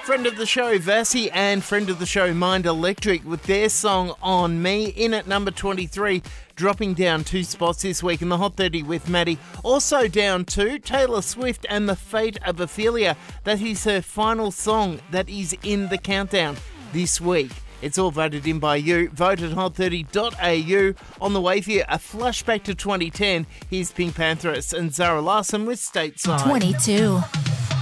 Friend of the show, Vassy, and friend of the show, Mind Electric, with their song On Me, in at number 23, dropping down 2 spots this week in the Hot 30 with Maddie. Also down 2, Taylor Swift and The Fate of Ophelia. That is her final song that is in the countdown this week. It's all voted in by you. Vote at hot30.au. On the way for you, a flashback to 2010. Here's Pink Panthers and Zara Larsson with Stateside. 22.